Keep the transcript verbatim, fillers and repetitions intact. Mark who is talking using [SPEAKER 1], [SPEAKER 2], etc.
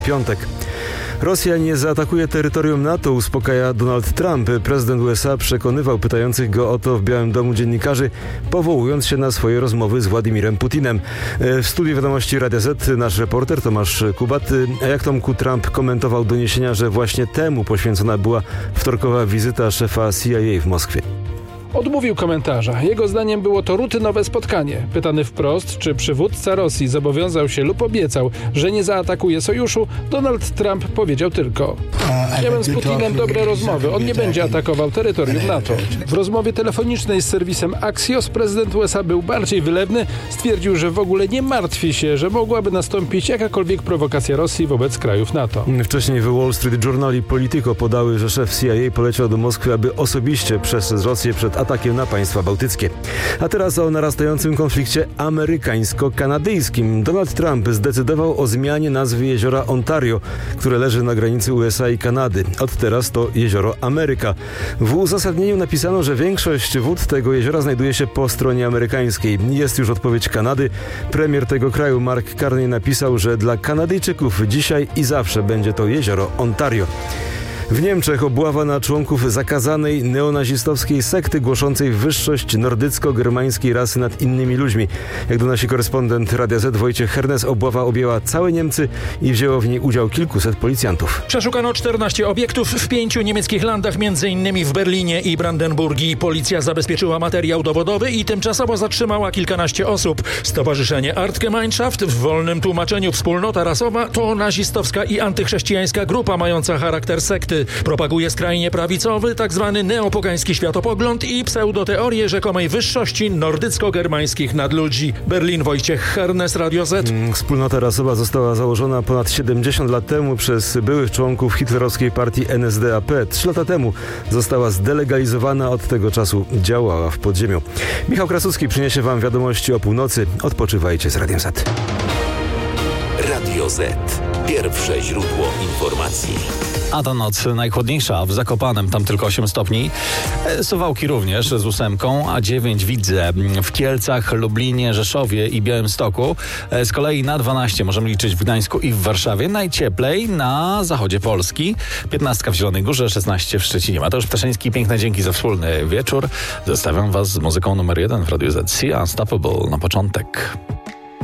[SPEAKER 1] Piątek. Rosja nie zaatakuje terytorium NATO, uspokaja Donald Trump. Prezydent U S A przekonywał pytających go o to w Białym Domu dziennikarzy, powołując się na swoje rozmowy z Władimirem Putinem. W studiu Wiadomości Radia Z nasz reporter Tomasz Kubat. A jak Tomku Trump komentował doniesienia, że właśnie temu poświęcona była wtorkowa wizyta szefa C I A w Moskwie?
[SPEAKER 2] Odmówił komentarza. Jego zdaniem było to rutynowe spotkanie. Pytany wprost, czy przywódca Rosji zobowiązał się lub obiecał, że nie zaatakuje sojuszu, Donald Trump powiedział tylko: miałem z Putinem dobre rozmowy, on nie będzie atakował terytorium NATO. W rozmowie telefonicznej z serwisem Axios prezydent U S A był bardziej wylewny. Stwierdził, że w ogóle nie martwi się, że mogłaby nastąpić jakakolwiek prowokacja Rosji wobec krajów NATO.
[SPEAKER 1] Wcześniej w Wall Street Journal i Politico podały, że szef C I A poleciał do Moskwy, aby osobiście przestrzec Rosję przed atakiem na państwa bałtyckie. A teraz o narastającym konflikcie amerykańsko-kanadyjskim. Donald Trump zdecydował o zmianie nazwy jeziora Ontario, które leży na granicy U S A i Kanady. Od teraz to jezioro Ameryka. W uzasadnieniu napisano, że większość wód tego jeziora znajduje się po stronie amerykańskiej. Jest już odpowiedź Kanady. Premier tego kraju Mark Carney napisał, że dla Kanadyjczyków dzisiaj i zawsze będzie to jezioro Ontario. W Niemczech obława na członków zakazanej neonazistowskiej sekty głoszącej wyższość nordycko-germańskiej rasy nad innymi ludźmi. Jak donosi korespondent Radia Z Wojciech Hernes, obława objęła całe Niemcy i wzięło w niej udział kilkuset policjantów.
[SPEAKER 3] Przeszukano czternaście obiektów w pięciu niemieckich landach, między innymi w Berlinie i Brandenburgii. Policja zabezpieczyła materiał dowodowy i tymczasowo zatrzymała kilkanaście osób. Stowarzyszenie Artgemeinschaft, w wolnym tłumaczeniu wspólnota rasowa, to nazistowska i antychrześcijańska grupa mająca charakter sekty. Propaguje skrajnie prawicowy, tzw. neopogański światopogląd i pseudoteorię rzekomej wyższości nordycko-germańskich nadludzi. Berlin, Wojciech Hernes, Radio Z.
[SPEAKER 1] Wspólnota rasowa została założona ponad siedemdziesiąt lat temu przez byłych członków hitlerowskiej partii N S D A P. Trzy lata temu została zdelegalizowana, od tego czasu działała w podziemiu. Michał Krasucki przyniesie wam wiadomości o północy. Odpoczywajcie z Radiem Z.
[SPEAKER 4] Radio Z. Pierwsze źródło informacji.
[SPEAKER 5] A ta noc najchłodniejsza w Zakopanem, tam tylko osiem stopni. Suwałki również z ósemką, a dziewięć widzę w Kielcach, Lublinie, Rzeszowie i Białymstoku. Z kolei na dwanaście możemy liczyć w Gdańsku i w Warszawie. Najcieplej na zachodzie Polski. piętnaście w Zielonej Górze, szesnaście w Szczecinie. Mateusz Ptaszyński, piękne dzięki za wspólny wieczór. Zostawiam was z muzyką numer jeden w Radiu Z. See Unstoppable na początek.